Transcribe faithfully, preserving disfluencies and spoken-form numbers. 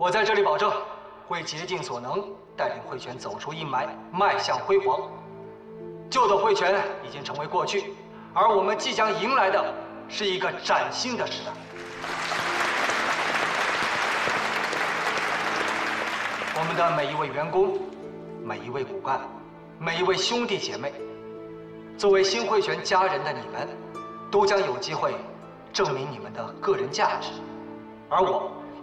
我在这里保证，会竭尽所能，带领汇泉走出阴霾，迈向辉煌。旧的汇泉已经成为过去，而我们即将迎来的是一个崭新的时代。我们的每一位员工，每一位骨干，每一位兄弟姐妹，作为新汇泉家人的你们，都将有机会证明你们的个人价值，而我。